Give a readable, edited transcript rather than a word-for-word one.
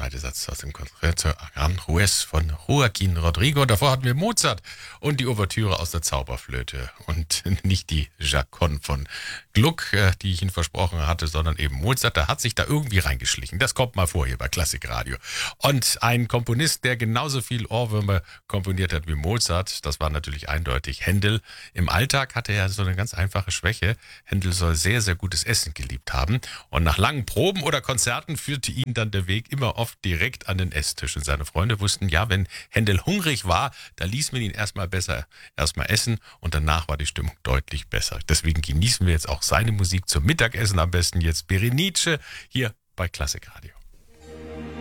zweite Satz aus dem Concerto Aranjuez von Joaquín Rodrigo. Davor hatten wir Mozart und die Ouvertüre aus der Zauberflöte. Und nicht die Chaconne von Gluck, die ich Ihnen versprochen hatte, sondern eben Mozart. Der hat sich da irgendwie reingeschlichen. Das kommt mal vor hier bei Klassikradio. Und ein Komponist, der genauso viel Ohrwürmer komponiert hat wie Mozart, das war natürlich eindeutig Händel. Im Alltag hatte er so eine ganz einfache Schwäche. Händel soll sehr, sehr gutes Essen geliebt haben. Und nach langen Proben oder Konzerten führte ihn dann der Weg immer oft direkt an den Esstisch. Und seine Freunde wussten, ja, wenn Händel hungrig war, da ließ man ihn erstmal essen und danach war die Stimmung deutlich besser. Deswegen genießen wir jetzt auch seine Musik zum Mittagessen am besten jetzt Berenice hier bei Klassikradio.